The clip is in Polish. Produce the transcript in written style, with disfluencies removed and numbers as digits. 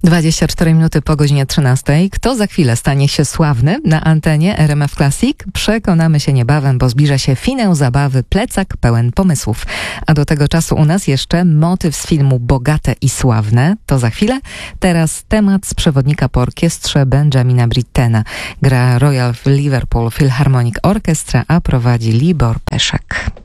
24 minuty po godzinie 13. Kto za chwilę stanie się sławny na antenie RMF Classic? Przekonamy się niebawem, bo zbliża się finał zabawy Plecak pełen pomysłów. A do tego czasu u nas jeszcze motyw z filmu Bogate i sławne. To za chwilę. Teraz temat z przewodnika po orkiestrze Benjamina Brittena. Gra Royal Liverpool Philharmonic Orchestra, a prowadzi Libor Peszek.